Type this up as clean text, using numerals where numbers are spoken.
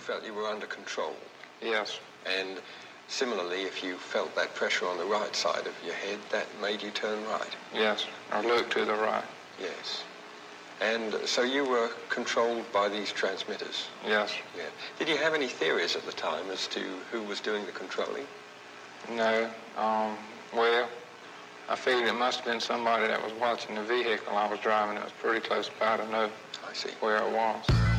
felt you were under control. Yes. And similarly, if you felt that pressure on the right side of your head, that made you turn right. Yes, or look to the right. Yes. And so you were controlled by these transmitters? Yes. Yeah. Did you have any theories at the time as to who was doing the controlling? No. Well, I figured it must have been somebody that was watching the vehicle I was driving. It was pretty close by to know I see. where it was.